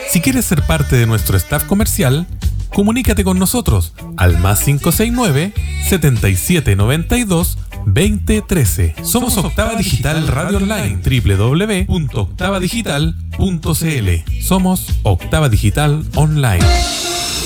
Si quieres ser parte de nuestro staff comercial, comunícate con nosotros al +569 7792 2013. Somos Octava Digital Radio Online, www.octavadigital.cl. Somos Octava Digital Online.